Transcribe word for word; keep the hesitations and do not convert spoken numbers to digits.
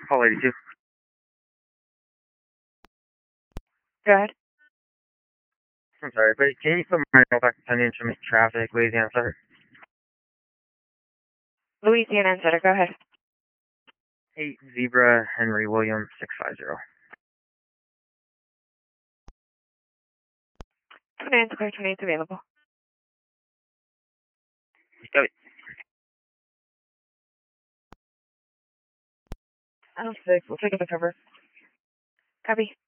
Call eighty-two. Go ahead. I'm sorry, but can you put my back to ten inch of traffic, Louisiana Center? Louisiana Center, go ahead. eight Zebra Henry Williams six five zero. twenty-nine clear, twenty-eight available. Copy. I'm six, we'll take up the cover. Copy.